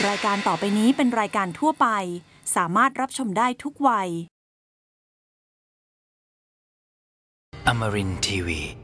รายการต่อไปนี้เป็นรายการทั่วไปสามารถรับชมได้ทุกวัย Amarin Tiwi